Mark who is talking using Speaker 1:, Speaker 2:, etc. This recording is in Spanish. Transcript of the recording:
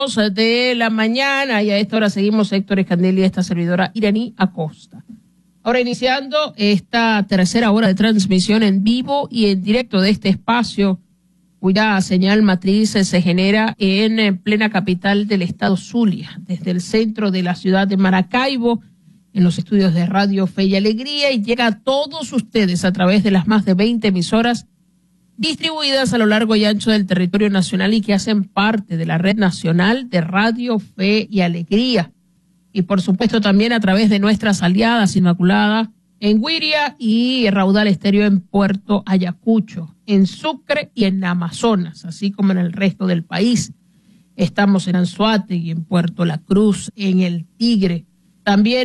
Speaker 1: de la mañana, y a esta hora seguimos Héctor Escandel y esta servidora Iraní Acosta. Ahora iniciando esta tercera hora de transmisión en vivo y en directo de este espacio, cuya señal matriz se genera en plena capital del estado Zulia, desde el centro de la ciudad de Maracaibo, en los estudios de Radio Fe y Alegría, y llega a todos ustedes a través de las más de 20 emisoras distribuidas a lo largo y ancho del territorio nacional y que hacen parte de la red nacional de Radio Fe y Alegría. Y por supuesto también a través de nuestras aliadas Inmaculada en Güiria y Raudal Estéreo en Puerto Ayacucho, en Sucre y en Amazonas, así como en el resto del país. Estamos en Anzoátegui, en Puerto La Cruz, en El Tigre, también